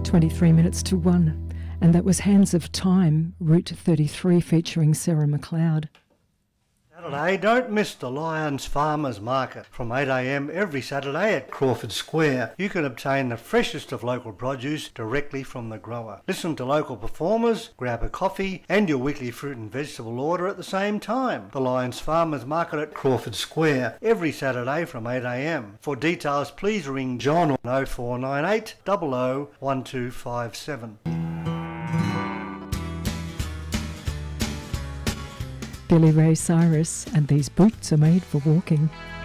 23 minutes to 1, and that was Hands of Time, Route 33, featuring Sarah McLeod. Saturday, don't miss the Lions Farmers Market from 8 a.m. every Saturday at Crawford Square. You can obtain the freshest of local produce directly from the grower. Listen to local performers, grab a coffee and your weekly fruit and vegetable order at the same time. The Lions Farmers Market at Crawford Square every Saturday from 8 a.m. For details, please ring John on 0498 00 1257. Billy Ray Cyrus, and these boots are made for walking.